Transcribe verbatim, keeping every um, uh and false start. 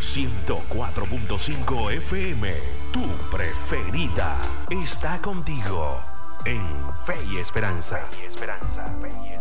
ciento cuatro punto cinco F M, tu preferida, está contigo en Fe y Esperanza. Fe y Esperanza.